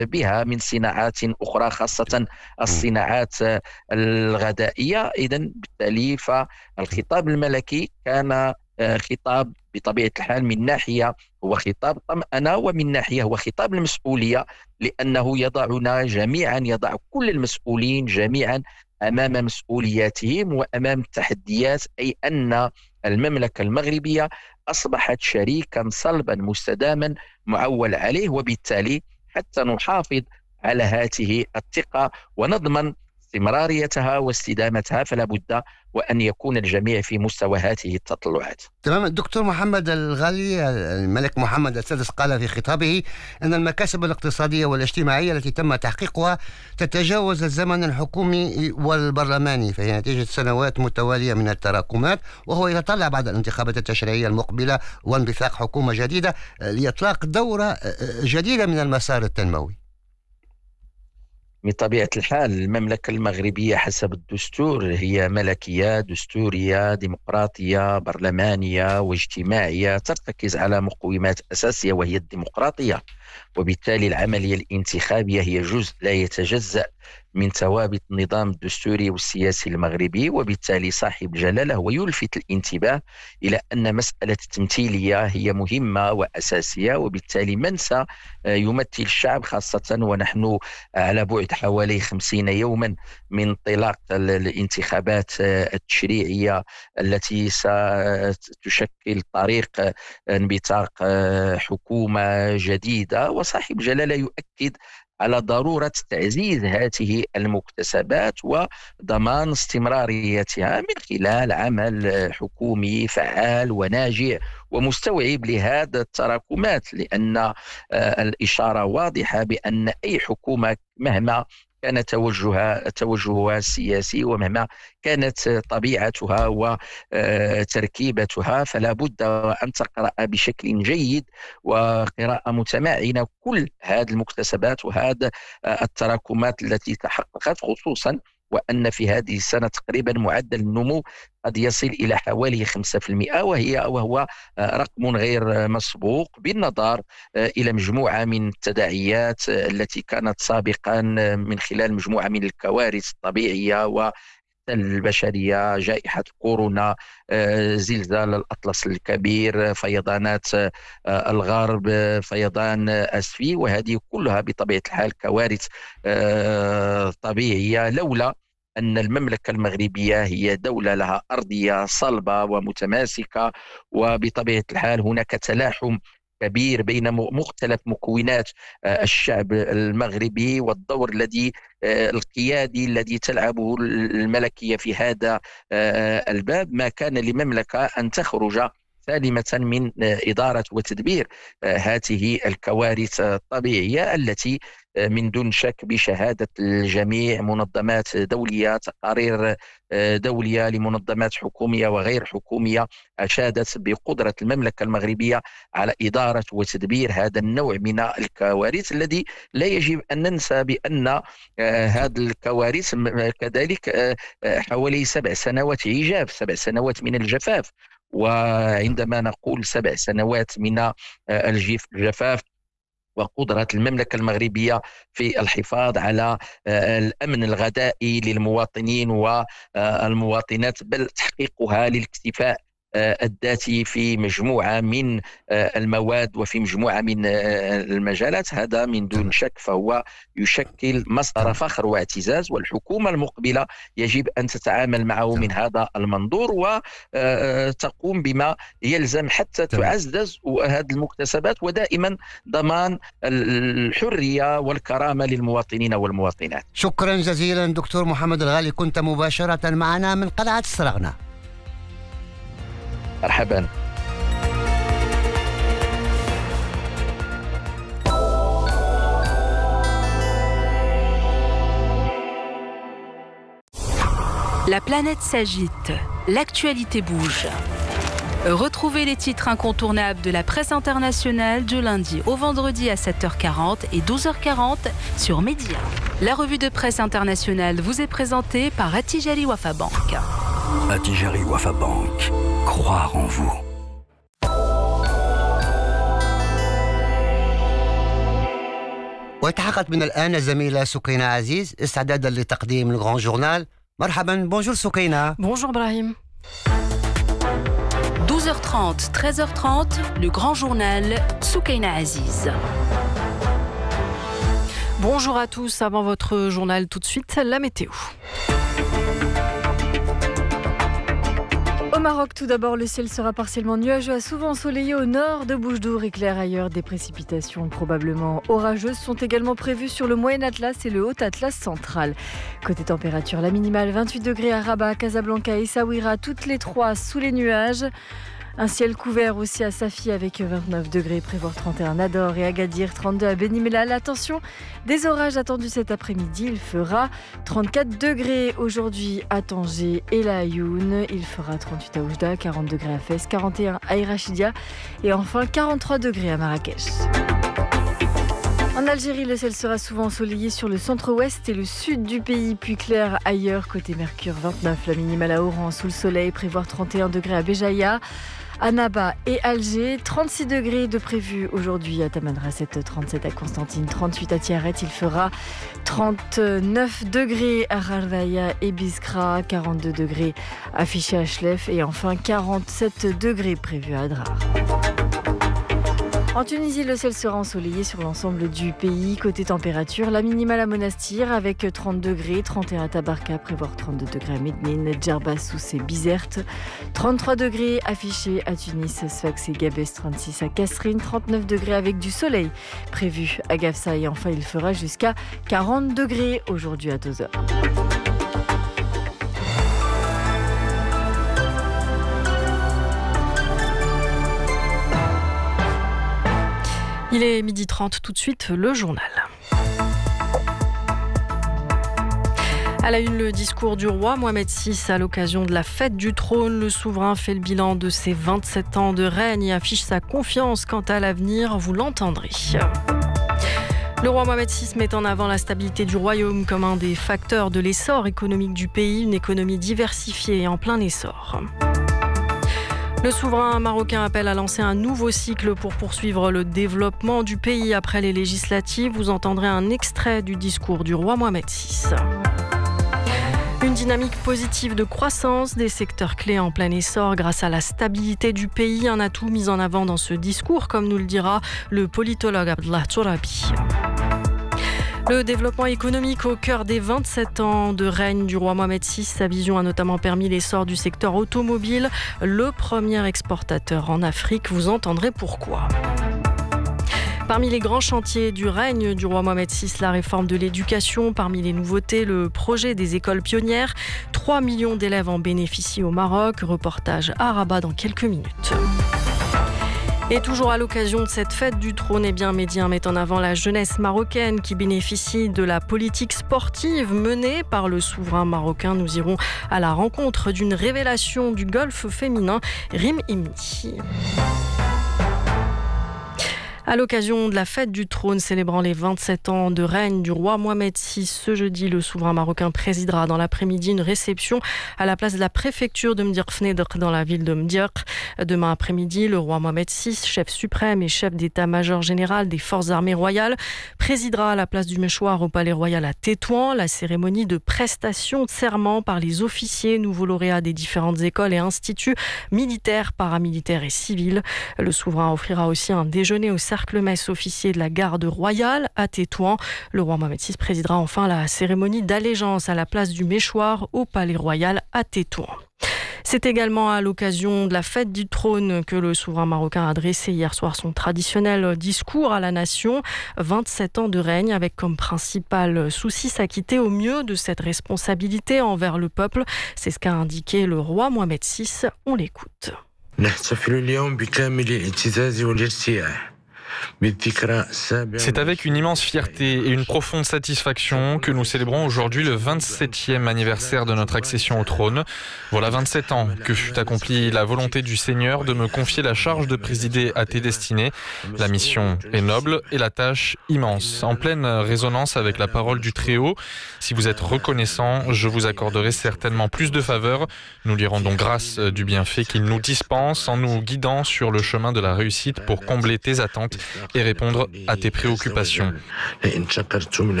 بها من صناعات أخرى، خاصة الصناعات الغذائية. إذن بالتالي فالخطاب الملكي كان خطاب بطبيعة الحال من ناحية هو خطاب طمأنة، ومن ناحية هو خطاب المسؤولية، لأنه يضعنا جميعا، يضع كل المسؤولين جميعا أمام مسؤولياتهم وأمام التحديات، أي أن المملكة المغربية أصبحت شريكا صلبا مستداما معول عليه، وبالتالي حتى نحافظ على هذه الثقة ونضمن استمراريتها واستدامتها فلا بد وأن يكون الجميع في مستوى هذه التطلعات. تمام. الدكتور محمد الغالي، الملك محمد السادس قال في خطابه أن المكاسب الاقتصادية والاجتماعية التي تم تحقيقها تتجاوز الزمن الحكومي والبرلماني، فهي نتيجة سنوات متوالية من التراكمات، وهو يتطلع بعد الانتخابات التشريعية المقبلة وانبثاق حكومة جديدة لإطلاق دورة جديدة من المسار التنموي. بطبيعة الحال المملكة المغربية حسب الدستور هي ملكية دستورية ديمقراطية برلمانية واجتماعية، ترتكز على مقومات أساسية وهي الديمقراطية، وبالتالي العملية الانتخابية هي جزء لا يتجزأ من ثوابت النظام الدستوري والسياسي المغربي. وبالتالي صاحب الجلالة هو يلفت الانتباه إلى أن مسألة التمثيلية هي مهمة وأساسية، وبالتالي من سيمثل الشعب، خاصة ونحن على بعد حوالي 50 يوما من انطلاق الانتخابات التشريعية التي ستشكل طريق انبثاق حكومة جديدة. وصاحب الجلالة يؤكد على ضرورة تعزيز هذه المكتسبات وضمان استمراريتها من خلال عمل حكومي فعال وناجع ومستوعب لهذا التراكمات، لأن الإشارة واضحة بأن أي حكومة مهما كان توجهها السياسي ومهما كانت طبيعتها وتركيبتها فلا بد أن تقرأ بشكل جيد وقراءة متمعنة كل هذه المكتسبات وهذه التراكمات التي تحققت، خصوصا وأن في هذه السنة تقريبا معدل النمو قد يصل إلى حوالي 5%، وهو رقم غير مسبوق بالنظر إلى مجموعة من التداعيات التي كانت سابقا من خلال مجموعة من الكوارث الطبيعية البشرية، جائحة كورونا، زلزال الأطلس الكبير، فيضانات الغرب، فيضان أسفي، وهذه كلها بطبيعة الحال كوارث طبيعية. لولا أن المملكة المغربية هي دولة لها أرضية صلبة ومتماسكة، وبطبيعة الحال هناك تلاحم كبير بين مختلف مكونات الشعب المغربي، والدور القيادي الذي تلعبه الملكية في هذا الباب، ما كان لمملكة أن تخرج سالمة من إدارة وتدبير هذه الكوارث الطبيعية التي من دون شك بشهادة الجميع منظمات دولية، تقارير دولية لمنظمات حكومية وغير حكومية أشادت بقدرة المملكة المغربية على إدارة وتدبير هذا النوع من الكوارث، الذي لا يجب أن ننسى بأن هذه الكوارث كذلك حوالي 7 سنوات عجاف، 7 سنوات من الجفاف. وعندما نقول 7 سنوات من الجفاف وقدرة المملكة المغربية في الحفاظ على الأمن الغذائي للمواطنين والمواطنات، بل تحقيقها للاكتفاء الذاتي في مجموعة من المواد وفي مجموعة من المجالات، هذا من دون شك فهو يشكل مصدر فخر واعتزاز، والحكومة المقبلة يجب أن تتعامل معه من هذا المنظور وتقوم بما يلزم حتى تعزز هذه المكتسبات، ودائما ضمان الحرية والكرامة للمواطنين والمواطنات. شكرا جزيلا دكتور محمد الغالي، كنت مباشرة معنا من قلعة السرغنة. مرحبا. La planète s'agite, l'actualité bouge. Retrouvez les titres incontournables de la presse internationale du lundi au vendredi à 7h40 et 12h40 sur Média. La revue de presse internationale vous est présentée par Attijari Wafa Bank. Attijari Wafa Bank, croire en vous. وتحققت من الآن الزميلة سكينة عزيز استعدادا لتقديم الغران جورنال. مرحبا. بونجور سكينة. Bonjour Brahim. 12h30, 13h30, le grand journal Soukaina Aziz. Bonjour à tous, avant votre journal tout de suite, la météo. Au Maroc, tout d'abord, le ciel sera partiellement nuageux à souvent ensoleillé au nord de Boujdour et clair ailleurs. Des précipitations probablement orageuses sont également prévues sur le Moyen Atlas et le Haut Atlas central. Côté température, la minimale 28 degrés à Rabat, Casablanca et Essaouira, toutes les trois sous les nuages. Un ciel couvert aussi à Safi avec 29 degrés, prévoir 31 à Nador et Agadir, 32 à Benimellal. Attention, des orages attendus cet après-midi. Il fera 34 degrés aujourd'hui à Tanger et La Ayoun. Il fera 38 à Oujda, 40 degrés à Fès, 41 à Irachidia et enfin 43 degrés à Marrakech. En Algérie, le ciel sera souvent ensoleillé sur le centre-ouest et le sud du pays, puis clair ailleurs. Côté Mercure, 29, la minimale à Oran sous le soleil, prévoir 31 degrés à Béjaïa, Annaba et Alger, 36 degrés de prévu aujourd'hui à Tamanrasset, 37 à Constantine, 38 à Tiaret, il fera 39 degrés à Rarvaya et Biskra, 42 degrés à Fiché Achlef et enfin 47 degrés prévus à Adrar. En Tunisie, le ciel sera ensoleillé sur l'ensemble du pays. Côté température, la minimale à Monastir avec 30 degrés, 31 à Tabarka, prévoir 32 degrés à Medine, Djerba, Sousse et Bizerte, 33 degrés affichés à Tunis, Sfax et Gabès, 36 à Kasserine, 39 degrés avec du soleil prévu à Gafsa et enfin il fera jusqu'à 40 degrés aujourd'hui à Tozeur. Il est 12h30, tout de suite le journal. À la une, le discours du roi Mohamed VI à l'occasion de la fête du trône. Le souverain fait le bilan de ses 27 ans de règne et affiche sa confiance quant à l'avenir. Vous l'entendrez. Le roi Mohamed VI met en avant la stabilité du royaume comme un des facteurs de l'essor économique du pays, une économie diversifiée et en plein essor. Le souverain marocain appelle à lancer un nouveau cycle pour poursuivre le développement du pays après les législatives. Vous entendrez un extrait du discours du roi Mohamed VI. Une dynamique positive de croissance des secteurs clés en plein essor grâce à la stabilité du pays, un atout mis en avant dans ce discours, comme nous le dira le politologue Abdallah Tourabi. Le développement économique au cœur des 27 ans de règne du roi Mohamed VI. Sa vision a notamment permis l'essor du secteur automobile, le premier exportateur en Afrique. Vous entendrez pourquoi. Parmi les grands chantiers du règne du roi Mohamed VI, la réforme de l'éducation. Parmi les nouveautés, le projet des écoles pionnières. 3 millions d'élèves en bénéficient au Maroc. Reportage à Rabat dans quelques minutes. Et toujours à l'occasion de cette fête du trône, Média met en avant la jeunesse marocaine qui bénéficie de la politique sportive menée par le souverain marocain. Nous irons à la rencontre d'une révélation du golf féminin, Rim Imni. À l'occasion de la fête du trône célébrant les 27 ans de règne du roi Mohamed VI, ce jeudi, le souverain marocain présidera dans l'après-midi une réception à la place de la préfecture de Mdir-Fnedr dans la ville de Mdir. Demain après-midi, le roi Mohamed VI, chef suprême et chef d'état-major général des forces armées royales, présidera à la place du Méchoir au Palais Royal à Tétouan la cérémonie de prestation de serment par les officiers nouveaux lauréats des différentes écoles et instituts militaires, paramilitaires et civils. Le souverain offrira aussi un déjeuner au cercle-messe officier de la garde royale à Tétouan. Le roi Mohamed VI présidera enfin la cérémonie d'allégeance à la place du Méchoir au Palais Royal à Tétouan. C'est également à l'occasion de la fête du trône que le souverain marocain a adressé hier soir son traditionnel discours à la nation. 27 ans de règne avec comme principal souci s'acquitter au mieux de cette responsabilité envers le peuple. C'est ce qu'a indiqué le roi Mohamed VI. On l'écoute. C'est avec une immense fierté et une profonde satisfaction que nous célébrons aujourd'hui le 27e anniversaire de notre accession au trône. Voilà 27 ans que fut accomplie la volonté du Seigneur de me confier la charge de présider à tes destinées. La mission est noble et la tâche immense, en pleine résonance avec la parole du Très-Haut. Si vous êtes reconnaissant, je vous accorderai certainement plus de faveurs. Nous lui rendons grâce du bienfait qu'il nous dispense en nous guidant sur le chemin de la réussite pour combler tes attentes et répondre à tes préoccupations.